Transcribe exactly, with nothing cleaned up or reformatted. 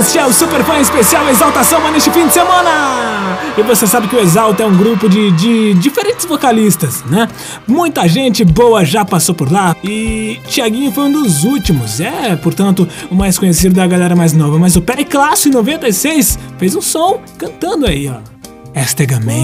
Este é o Super Fã Especial Exaltação Mano, neste fim de semana. E você sabe que o Exalta é um grupo de, de diferentes vocalistas, né? Muita gente boa já passou por lá e Thiaguinho foi um dos últimos. É, portanto, o mais conhecido da galera mais nova. Mas o Periclasso em noventa e seis fez um som cantando aí, ó. Estegamento.